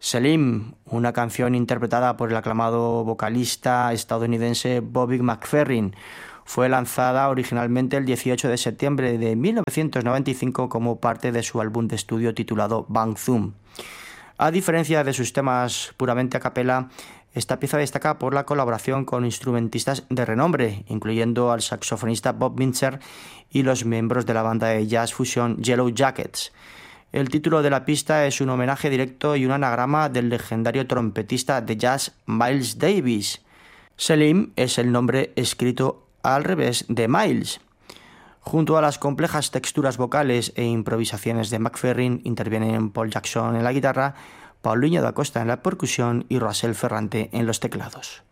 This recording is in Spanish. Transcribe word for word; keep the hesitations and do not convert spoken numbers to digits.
Selim, una canción interpretada por el aclamado vocalista estadounidense Bobby McFerrin, fue lanzada originalmente el dieciocho de septiembre de mil novecientos noventa y cinco como parte de su álbum de estudio titulado Bang Zoom. A diferencia de sus temas puramente a capela, esta pieza destaca por la colaboración con instrumentistas de renombre, incluyendo al saxofonista Bob Mintzer y los miembros de la banda de jazz fusión Yellow Jackets. El título de la pista es un homenaje directo y un anagrama del legendario trompetista de jazz Miles Davis. Selim es el nombre escrito al revés de Miles. Junto a las complejas texturas vocales e improvisaciones de McFerrin, intervienen Paul Jackson en la guitarra, Paulinho da Costa en la percusión y Russell Ferrante en los teclados.